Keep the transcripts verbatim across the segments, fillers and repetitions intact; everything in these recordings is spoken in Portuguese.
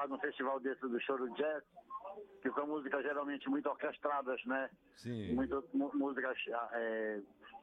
participar de um festival desse do Choro Jazz, que são músicas geralmente muito orquestradas, né? Sim. Muito, músicas... É,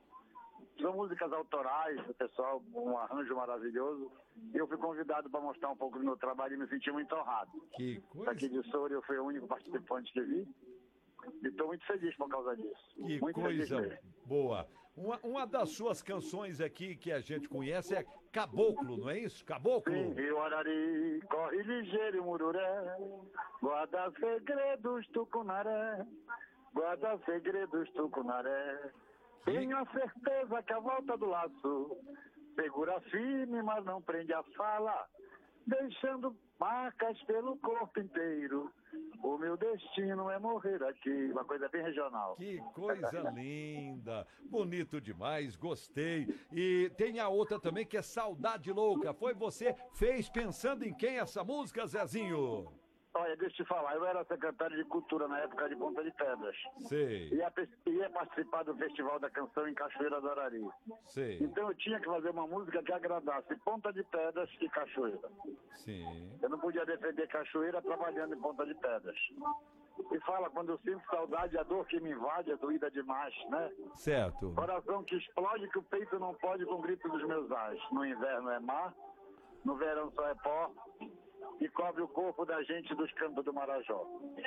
são músicas autorais do pessoal, um arranjo maravilhoso. E eu fui convidado para mostrar um pouco do meu trabalho e me senti muito honrado. Que coisa... Aqui de Soura eu fui o único participante que vi. E estou muito feliz por causa disso. Que muito coisa boa. Uma, uma das suas canções aqui que a gente conhece é Caboclo, não é isso? Caboclo? Sim, Rio Arari, corre ligeiro e Mururé, guarda segredos Tucunaré, guarda segredos Tucunaré. Que... Tenho a certeza que a volta do laço segura firme, mas não prende a fala, deixando marcas pelo corpo inteiro. O meu destino é morrer aqui. Uma coisa bem regional. Que coisa linda. Bonito demais, gostei. E tem a outra também que é Saudade Louca. Foi você fez pensando em quem essa música, Zezinho? Olha, deixa eu te falar, eu era secretário de Cultura na época de Ponta de Pedras. Sei. Ia, ia participar do Festival da Canção em Cachoeira do Arari. Sei. Então eu tinha que fazer uma música que agradasse Ponta de Pedras e Cachoeira. Sim. Eu não podia defender Cachoeira trabalhando em Ponta de Pedras. E fala, quando eu sinto saudade, a dor que me invade é doída demais, né? Certo. Coração que explode, que o peito não pode com o grito dos meus ais. No inverno é mar, no verão só é pó, e cobre o corpo da gente dos campos do Marajó.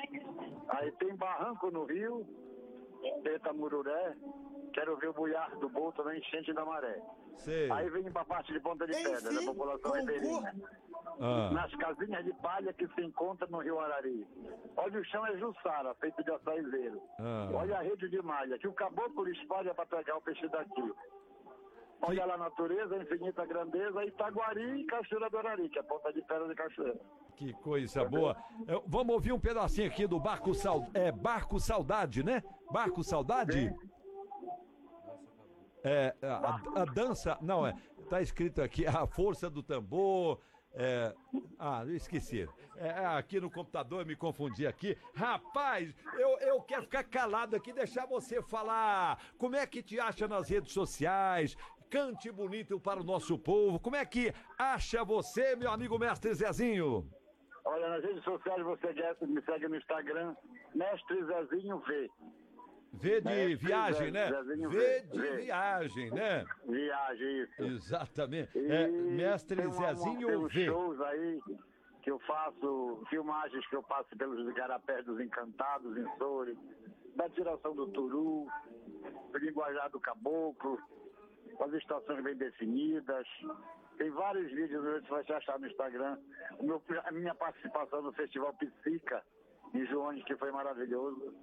Aí tem barranco no rio, Teta Mururé, quero ver o buiar do boto na enchente da maré. Sei. Aí vem pra parte de Ponta de Pedra, da população ribeirinha. Ah. Nas casinhas de palha que se encontram no Rio Arari. Olha, o chão é Jussara, feito de açaizeiro. Ah. Olha a rede de malha, que o caboclo espalha para pegar o peixe daqui. Olha lá a natureza, a infinita grandeza, Itaguari e Cachoeira do Arari, que é Ponta de Pedra de Cachoeira. Que coisa boa. Eu, vamos ouvir um pedacinho aqui do Barco Saudade. É, Barco Saudade, né? Barco Saudade? Sim. É, a, a dança, não, é, tá escrito aqui, a força do tambor, é, ah, eu esqueci, é, aqui no computador eu me confundi aqui, rapaz, eu, eu quero ficar calado aqui, deixar você falar, como é que te acha nas redes sociais, cante bonito para o nosso povo, como é que acha você, meu amigo mestre Zezinho? Olha, nas redes sociais você me segue no Instagram, Mestre Zezinho V. V de Mestre viagem, né? Zezinho V de v. viagem, né? Viagem, isso. Exatamente. E É, mestre tem uma, Zezinho tem uns V. shows aí que eu faço, filmagens que eu passo pelos igarapés dos Encantados, em Soure, da tiração do Turu, do linguajar do Caboclo, com as estações bem definidas. Tem vários vídeos que você vai achar no Instagram. O meu, a minha participação no Festival Psica, em Joões, que foi maravilhoso.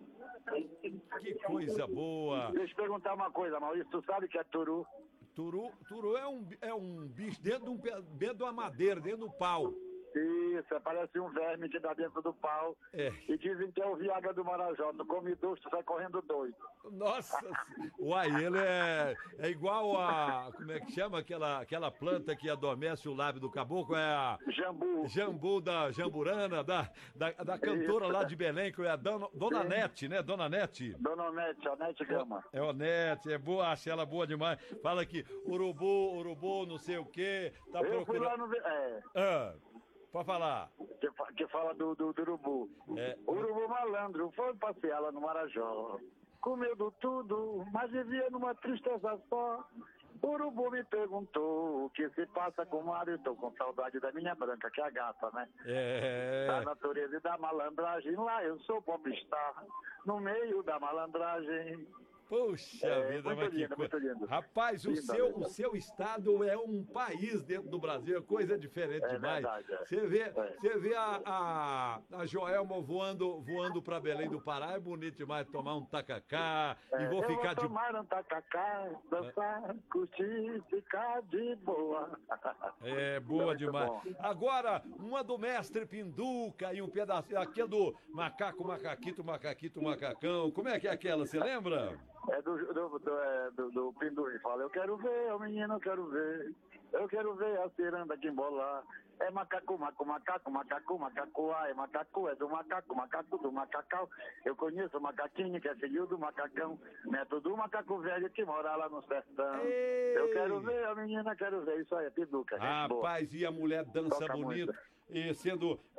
Que coisa boa! Deixa eu te perguntar uma coisa, Maurício, tu sabe que é Turu? Turu, turu é, um, é um bicho dentro de, um, dentro de uma madeira, dentro do pau. Isso, parece um verme que dá dentro do pau. É. E dizem que é o Viagra do Marajó. Tu come dois, tu sai correndo doido. Nossa! Uai, ele é, é igual a... Como é que chama aquela, aquela planta que adormece o lábio do caboclo? É a... Jambu. Jambu da Jamburana, da, da, da cantora Isso. lá de Belém, que é a Dona, Dona Nete, né? Dona Nete. Dona Onete, a Nete Gama. É o Nete, é boa, acho ela boa demais. Fala aqui, urubu, urubu, não sei o quê. Tá Eu fui procurando... lá no... ve- É, Ah, pode falar. que, fa- que fala do, do, do urubu. É. Urubu malandro foi passear lá no Marajó. Comeu do tudo, mas vivia numa tristeza só. Urubu me perguntou o que se passa com o mar. Eu tô com saudade da minha branca, que é a gata, né? É. Da natureza e da malandragem. Lá eu sou popstar, no meio da malandragem. Puxa É, vida, muito mas que lindo, coisa. muito lindo. Rapaz, o Lindo, seu, lindo. o seu estado é um país dentro do Brasil, é coisa diferente É demais. verdade, é. Você vê, É. você vê a, a, a Joelma voando, voando para Belém do Pará, é bonito demais tomar um tacacá e vou eu ficar vou de... tomar um tacacá, dançar, curtir, ficar de boa. É, boa Muito demais. bom. Agora, uma do mestre Pinduca e um pedacinho, aqui é do macaco, macaquito, macaquito, macacão. Como é que é aquela, você lembra? É do, do, do, é, do, do Pinduim, fala, eu quero ver, o menino, eu quero ver, eu quero ver a ciranda que embolar. É macaco, macaco, macaco, macaco, macaco, ah, é macaco, é do macaco, macaco do macacau. Eu conheço o macaquinho que é filho do macacão, neto do macaco velho que mora lá no sertão. Ei! Eu quero ver, a menina, quero ver, isso aí, é Pinduca, gente boa. Rapaz, e a mulher dança Toca bonito, muito. e sendo